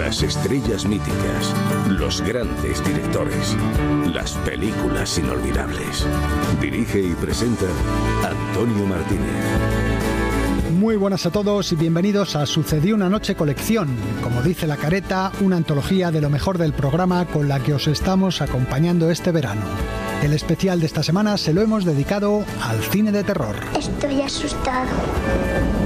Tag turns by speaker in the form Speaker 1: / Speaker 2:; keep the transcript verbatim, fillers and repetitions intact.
Speaker 1: Las estrellas míticas, los grandes directores, las películas inolvidables. Dirige y presenta Antonio Martínez.
Speaker 2: Muy buenas a todos y bienvenidos a Sucedió una noche colección, como dice la careta, una antología de lo mejor del programa con la que os estamos acompañando este verano. El especial de esta semana se lo hemos dedicado al cine de terror.
Speaker 3: Estoy asustado.